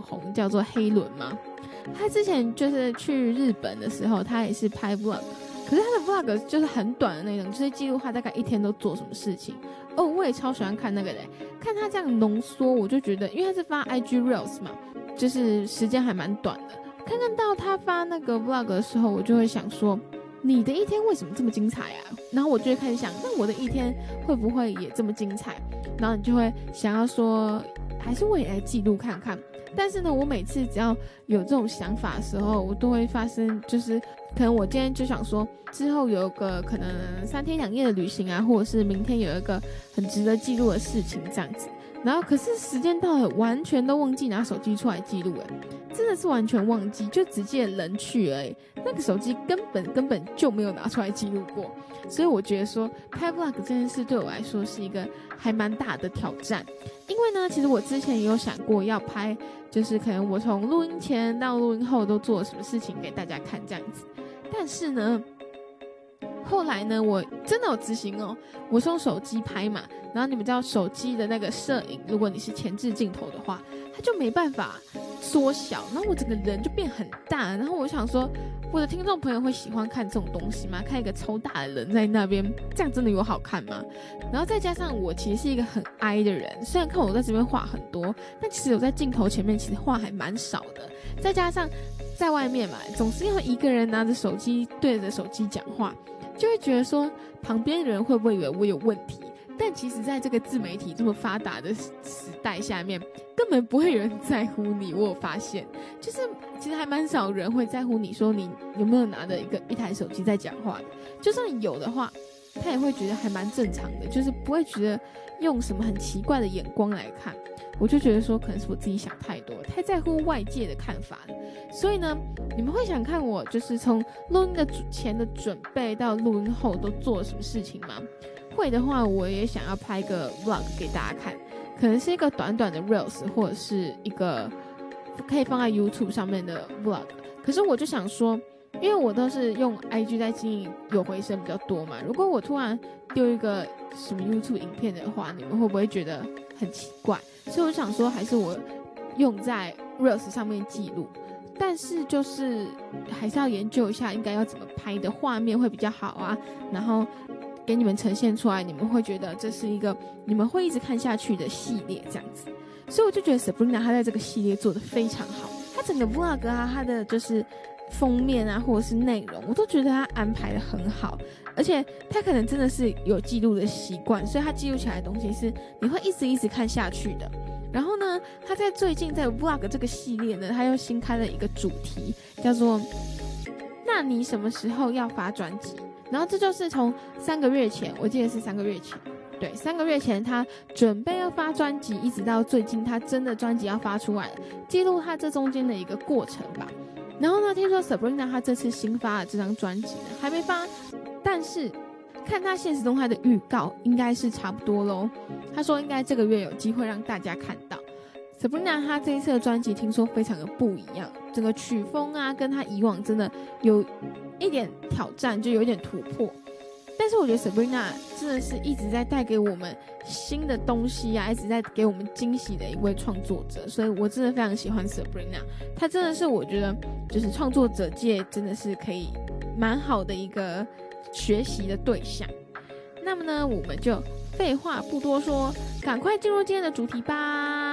红，叫做黑伦嘛。他之前就是去日本的时候，他也是拍 vlog， 可是他的 vlog 就是很短的那种，就是记录他大概一天都做什么事情。哦，我也超喜欢看那个的，看他这样浓缩，我就觉得，因为他是发 IG Reels 嘛，就是时间还蛮短的。看到他发那个 vlog 的时候，我就会想说，你的一天为什么这么精彩啊？然后我就会开始想，那我的一天会不会也这么精彩？然后你就会想要说，还是我也来记录看看。但是呢，我每次只要有这种想法的时候，我都会发生，就是可能我今天就想说，之后有个可能3天2夜的旅行啊，或者是明天有一个很值得记录的事情这样子。然后可是时间到了，完全都忘记拿手机出来记录，真的是完全忘记，就只记得人去而已。那个手机根本就没有拿出来记录过。所以我觉得说拍 vlog 这件事对我来说是一个还蛮大的挑战。因为呢，其实我之前也有想过要拍，就是可能我从录音前到录音后都做了什么事情给大家看这样子。但是呢，后来呢，我真的有执行哦，我是用手机拍嘛，然后你们知道手机的那个摄影，如果你是前置镜头的话，它就没办法缩小，然后我整个人就变很大。然后我想说，我的听众朋友会喜欢看这种东西吗？看一个超大的人在那边，这样真的有好看吗？然后再加上我其实是一个很矮的人，虽然看我在这边话很多，但其实我在镜头前面其实话还蛮少的。再加上在外面嘛，总是要一个人拿着手机对着手机讲话，就会觉得说旁边的人会不会以为我有问题。但其实在这个自媒体这么发达的时代下面，根本不会有人在乎你。我有发现，就是其实还蛮少人会在乎你说你有没有拿着一台手机在讲话的，就算有的话他也会觉得还蛮正常的，就是不会觉得用什么很奇怪的眼光来看。我就觉得说可能是我自己想太多，太在乎外界的看法了。所以呢，你们会想看我就是从录音的前的准备到录音后都做了什么事情吗？会的话，我也想要拍个 vlog 给大家看，可能是一个短短的 reels， 或者是一个可以放在 YouTube 上面的 vlog。可是我就想说，因为我都是用 IG 在经营，有回声比较多嘛，如果我突然丢一个什么 YouTube 影片的话，你们会不会觉得很奇怪？所以我想说，还是我用在 reels 上面记录。但是就是还是要研究一下应该要怎么拍的画面会比较好啊，然后给你们呈现出来，你们会觉得这是一个你们会一直看下去的系列这样子。所以我就觉得 Sabrina 她在这个系列做得非常好，她整个 vlog 啊，她的就是封面啊或者是内容，我都觉得她安排得很好。而且她可能真的是有记录的习惯，所以她记录起来的东西是你会一直看下去的。然后呢，她在最近在 vlog 这个系列呢，她又新开了一个主题，叫做那你什么时候要发专辑？然后这就是从3个月前，我记得是3个月前，对，3个月前他准备要发专辑，一直到最近他真的专辑要发出来了，记录他这中间的一个过程吧。然后呢，听说 Sabrina 他这次新发的这张专辑呢还没发，但是看他现实动态的预告，应该是差不多咯。他说应该这个月有机会让大家看到。Sabrina 他这一次的专辑听说非常的不一样，整个曲风啊跟他以往真的有一点挑战，就有一点突破。但是我觉得 Sabrina 真的是一直在带给我们新的东西啊，一直在给我们惊喜的一位创作者，所以我真的非常喜欢 Sabrina。她真的是我觉得就是创作者界真的是可以蛮好的一个学习的对象。那么呢，我们就废话不多说，赶快进入今天的主题吧。